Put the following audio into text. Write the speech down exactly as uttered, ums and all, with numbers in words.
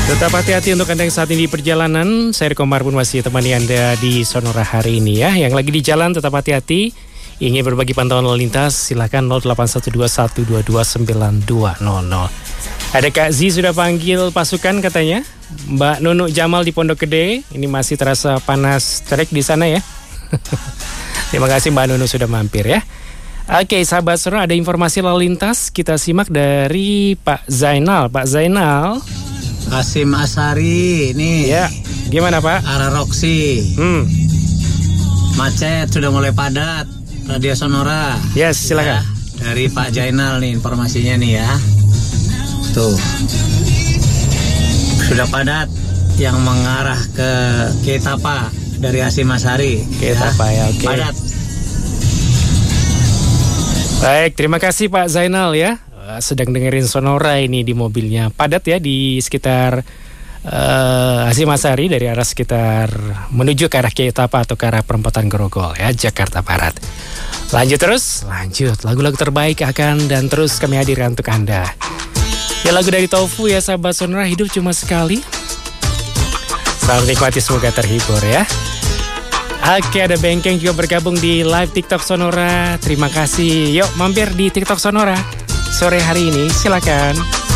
Tetap hati-hati untuk Anda yang saat ini di perjalanan. Saya Riko Marbun masih temani Anda di Sonora hari ini ya. Yang lagi di jalan tetap hati-hati. Ingin berbagi pantauan lalu lintas, silakan nol delapan satu dua satu dua dua sembilan dua nol nol. Ada Kak Z sudah panggil pasukan katanya. Mbak Nunu Jamal di Pondok Gede. Ini masih terasa panas terik di sana ya. Terima kasih Mbak Nunu sudah mampir ya. Oke sahabat Sonora, ada informasi lalu lintas. Kita simak dari Pak Zainal. Pak Zainal. Hasyim Asyari ini. Ya, gimana Pak? Arah Roksi. Hmm. Macet sudah mulai padat. Radio Sonora. Yes, silakan. Ya, dari Pak Zainal nih informasinya nih ya. Tuh. Sudah padat yang mengarah ke Ketapa dari Hasyim Asyari. Ketapa ya, ya oke. Okay. Padat. Baik, terima kasih Pak Zainal ya. Sedang dengerin Sonora ini di mobilnya. Padat ya di sekitar uh, Hasyim Asyari dari arah sekitar menuju ke arah Ketapa atau ke arah perempatan Grogol ya, Jakarta Barat. Lanjut terus, lanjut. Lagu-lagu terbaik akan dan terus kami hadirkan untuk Anda. Ya lagu dari Tofu ya sahabat Sonora, hidup cuma sekali. Selamat nikmati, semoga terhibur ya. Oke, ada Bengkeng juga bergabung di live TikTok Sonora. Terima kasih. Yuk mampir di TikTok Sonora sore hari ini, silakan.